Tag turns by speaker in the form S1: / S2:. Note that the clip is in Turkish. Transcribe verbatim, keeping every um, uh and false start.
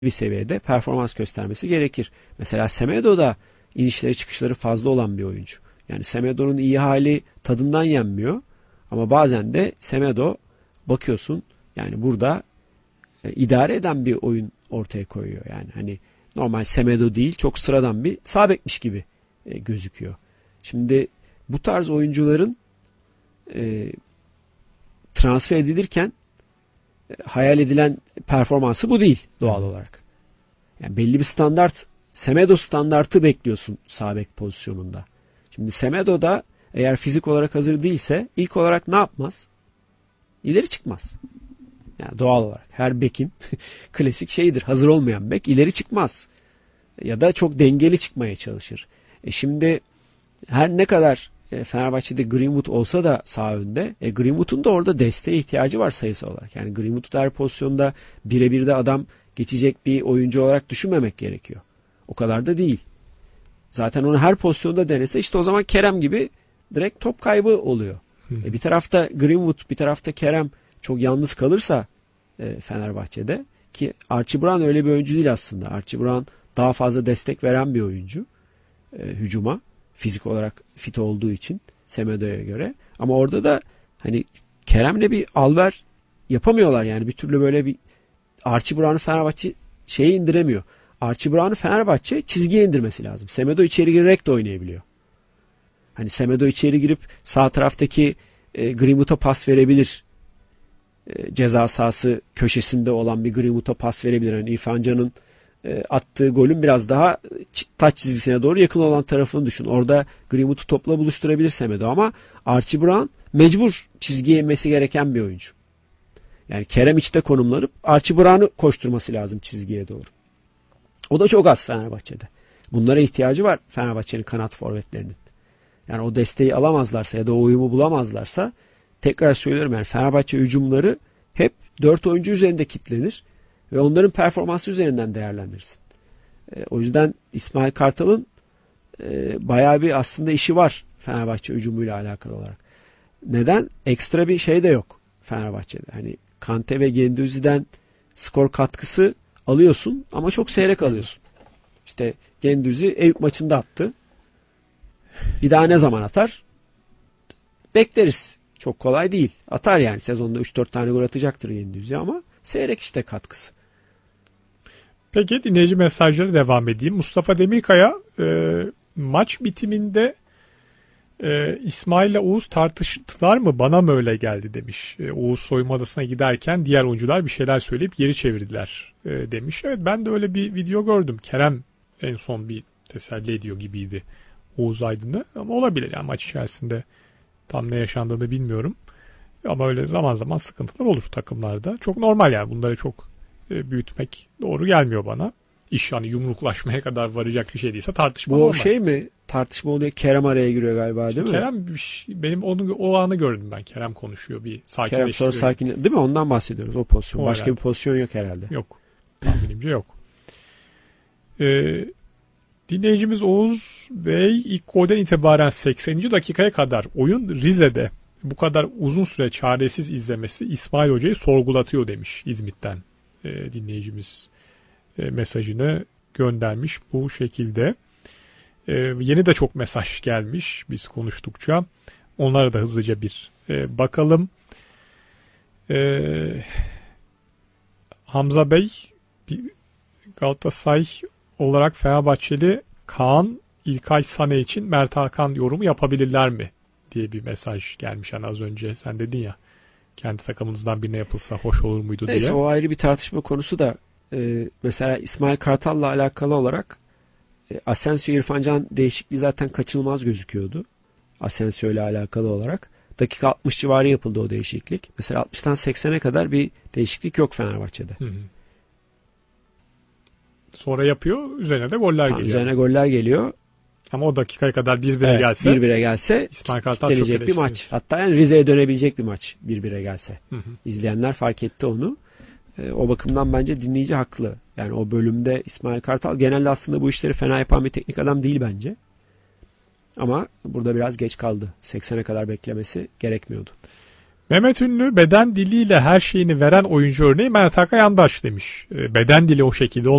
S1: bir seviyede performans göstermesi gerekir. Mesela Semedo da inişleri çıkışları fazla olan bir oyuncu. Yani Semedo'nun iyi hali tadından yenmiyor. Ama bazen de Semedo bakıyorsun yani burada e, idare eden bir oyun ortaya koyuyor. Yani hani normal Semedo değil, çok sıradan bir sağ bekmiş gibi e, gözüküyor. Şimdi bu tarz oyuncuların e, transfer edilirken e, hayal edilen performansı bu değil doğal olarak. Yani belli bir standart, Semedo standartı bekliyorsun sağ bek pozisyonunda. Şimdi Semedo da eğer fizik olarak hazır değilse ilk olarak ne yapmaz? İleri çıkmaz. Yani doğal olarak her bekin klasik şeyidir. Hazır olmayan bek ileri çıkmaz. Ya da çok dengeli çıkmaya çalışır. E şimdi her ne kadar e, Fenerbahçe'de Greenwood olsa da sağ önde, e, Greenwood'un da orada desteğe ihtiyacı var sayısal olarak. Yani Greenwood'u her pozisyonda birebir de adam geçecek bir oyuncu olarak düşünmemek gerekiyor. O kadar da değil. Zaten onu her pozisyonda denese işte o zaman Kerem gibi direkt top kaybı oluyor. E bir tarafta Greenwood, bir tarafta Kerem çok yalnız kalırsa e, Fenerbahçe'de, ki Archie Brown öyle bir oyuncu değil aslında. Archie Brown daha fazla destek veren bir oyuncu e, hücuma. Fizik olarak fit olduğu için Semedo'ya göre. Ama orada da hani Kerem'le bir alver yapamıyorlar yani. Bir türlü böyle bir Archie Brown'u Fenerbahçe şeye indiremiyor. Archie Brown'u Fenerbahçe çizgiye indirmesi lazım. Semedo içeri girerek de oynayabiliyor. Hani Semedo içeri girip sağ taraftaki e, Greenwood'a pas verebilir. E, ceza sahası köşesinde olan bir Greenwood'a pas verebilir. Yani İrfan Can'ın e, attığı golün biraz daha taç çizgisine doğru yakın olan tarafını düşün. Orada Greenwood'u topla buluşturabilir Semedo ama Archie Brown mecbur çizgiye inmesi gereken bir oyuncu. Yani Kerem içte konumlanıp Archie Brown'u koşturması lazım çizgiye doğru. O da çok az Fenerbahçe'de. Bunlara ihtiyacı var Fenerbahçe'nin kanat forvetlerinin. Yani o desteği alamazlarsa ya da o uyumu bulamazlarsa, tekrar söylüyorum yani Fenerbahçe hücumları hep dört oyuncu üzerinde kitlenir ve onların performansı üzerinden değerlendirirsin. E, o yüzden İsmail Kartal'ın e, bayağı bir aslında işi var Fenerbahçe hücumuyla alakalı olarak. Neden? Ekstra bir şey de yok Fenerbahçe'de. Hani Kante ve Guendouzi'den skor katkısı alıyorsun ama çok seyrek alıyorsun. İşte Guendouzi Eyüp maçında attı. Bir daha ne zaman atar? Bekleriz. Çok kolay değil. Atar yani. Sezonda üç dört tane gol atacaktır Guendouzi ama seyrek işte katkısı.
S2: Peki dinleyici mesajları devam edeyim. Mustafa Demirkaya e, maç bitiminde e, İsmail ile Oğuz tartıştılar mı? Bana mı öyle geldi demiş. E, Oğuz soyunma odasına giderken diğer oyuncular bir şeyler söyleyip geri çevirdiler e, demiş. Evet, ben de öyle bir video gördüm. Kerem en son bir teselli ediyor gibiydi Oğuz Aydın'ı, ama olabilir yani maç içerisinde tam ne yaşandığını bilmiyorum. Ama öyle zaman zaman sıkıntılar olur takımlarda. Çok normal yani, bunları çok e, büyütmek doğru gelmiyor bana. İş yani yumruklaşmaya kadar varacak bir şey değilse tartışma
S1: Bu
S2: normal.
S1: Bu şey mi? Tartışma oluyor. Kerem araya giriyor galiba, değil
S2: işte
S1: mi?
S2: Kerem, benim onu o anı gördüm ben. Kerem konuşuyor, bir sakinleştiriyor.
S1: Kerem sonra sakin, değil mi? Ondan bahsediyoruz, o pozisyon.
S2: O
S1: Başka
S2: herhalde
S1: bir pozisyon yok herhalde.
S2: Yok. Tahminimce yok. Ee, dinleyicimiz Oğuz Bey, ilk golden itibaren sekseninci dakikaya kadar oyun Rize'de bu kadar uzun süre çaresiz izlemesi İsmail Hoca'yı sorgulatıyor demiş İzmit'ten e, dinleyicimiz e, mesajını göndermiş bu şekilde. E, yeni de çok mesaj gelmiş biz konuştukça. Onlara da hızlıca bir e, bakalım. E, Hamza Bey, bir Galatasaray olarak Fenerbahçeli Kaan, İlkay Sane için Mert Hakan yorumu yapabilirler mi diye bir mesaj gelmiş. Yani az önce sen dedin ya, kendi takımınızdan birine yapılsa hoş olur muydu diye.
S1: Neyse, o ayrı bir tartışma konusu da e, mesela İsmail Kartal'la alakalı olarak e, Asensio İrfan Can değişikliği zaten kaçınılmaz gözüküyordu. Asensio ile alakalı olarak. Dakika altmış civarı yapıldı o değişiklik. Mesela altmıştan seksene kadar bir değişiklik yok Fenerbahçe'de. Hı hı.
S2: Sonra yapıyor. Üzerine de goller
S1: tamam,
S2: geliyor.
S1: Üzerine goller geliyor.
S2: Ama o dakikaya kadar bir bire
S1: evet,
S2: gelse
S1: bir bire gelse kitlenecek bir maç. Hatta yani Rize'ye dönebilecek bir maç bir bire gelse. Hı hı. İzleyenler fark etti onu. E, o bakımdan bence dinleyici haklı. Yani o bölümde İsmail Kartal genelde aslında bu işleri fena yapan bir teknik adam değil bence. Ama burada biraz geç kaldı. seksene kadar beklemesi gerekmiyordu.
S2: Mehmet Ünlü beden diliyle her şeyini veren oyuncu örneği Mert Hakan Yandaş demiş. E, beden dili o şekilde